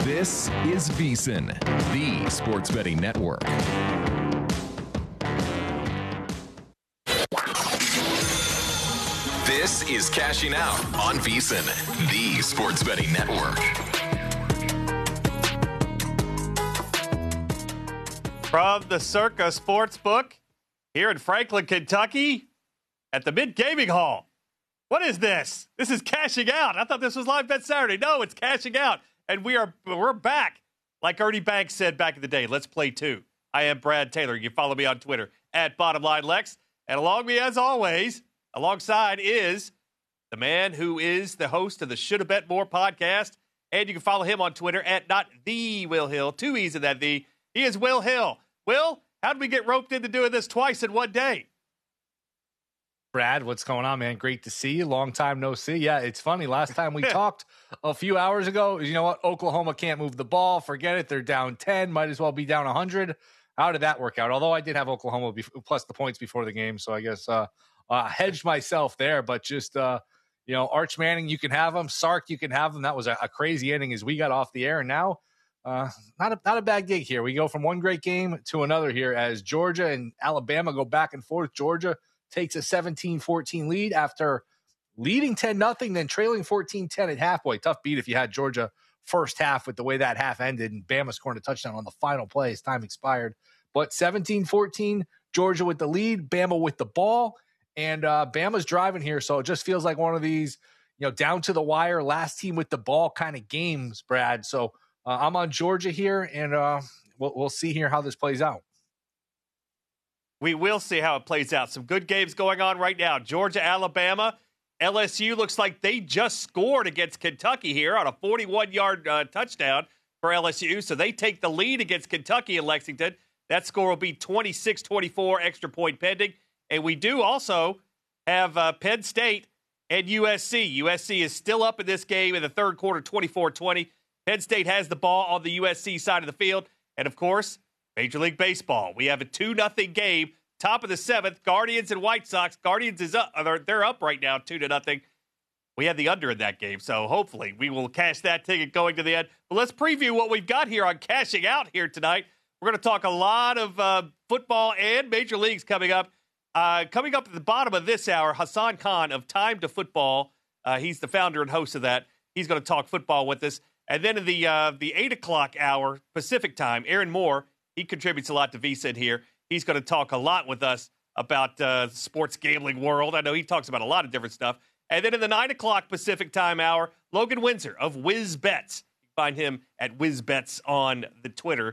This is VSiN, the sports betting network. This is Cashing Out on VSiN, the sports betting network. From the Circa Sportsbook here in Franklin, Kentucky, at the Mid Gaming Hall. What is this? This is Cashing Out. I thought this was Live Bet Saturday. No, it's Cashing Out. And we're back. Like Ernie Banks said back in the day, let's play two. I am Brad Taylor. You can follow me on Twitter at BottomLineLex. And along me, as always, alongside is the man who is the host of the Shoulda Bet More podcast. And you can follow him on Twitter at not the Will Hill. Two E's in that the. He is Will Hill. Will, how did we get roped into doing this twice in one day? Brad, what's going on, man? Great to see you. Long time no see. Yeah, it's funny. Last time we talked a few hours ago, you know what? Oklahoma can't move the ball. Forget it. They're down 10. Might as well be down 100. How did that work out? Although I did have Oklahoma plus the points before the game, so I guess hedged myself there. But just, Arch Manning, you can have him. Sark, you can have him. That was a crazy inning as we got off the air. And now, not a bad gig here. We go from one great game to another here as Georgia and Alabama go back and forth. Georgia takes a 17-14 lead after leading 10-0, then trailing 14-10 at halfway. Tough beat if you had Georgia first half with the way that half ended and Bama scoring a touchdown on the final play as time expired. But 17-14, Georgia with the lead, Bama with the ball, and Bama's driving here. So it just feels like one of these, down to the wire, last team with the ball kind of games, Brad. So I'm on Georgia here, and we'll see here how this plays out. We will see how it plays out. Some good games going on right now. Georgia, Alabama. LSU looks like they just scored against Kentucky here on a 41-yard touchdown for LSU. So they take the lead against Kentucky in Lexington. That score will be 26-24, extra point pending. And we do also have Penn State and USC. USC is still up in this game in the third quarter, 24-20. Penn State has the ball on the USC side of the field. And, of course, Major League Baseball. We have a 2-0 game, top of the seventh. Guardians and White Sox. Guardians is up. They're up right now, 2-0. We had the under in that game, so hopefully we will cash that ticket going to the end. But let's preview what we've got here on Cashing Out here tonight. We're going to talk a lot of football and Major Leagues coming up. Coming up at the bottom of this hour, Hassan Khan of Time to Football. He's the founder and host of that. He's going to talk football with us. And then in the 8 o'clock hour, Pacific time, Aaron Moore, he contributes a lot to VSiN here. He's going to talk a lot with us about the sports gambling world. I know he talks about a lot of different stuff. And then in the 9 o'clock Pacific time hour, Logan Windsor of WizBets. You can find him at WizBets on the Twitter.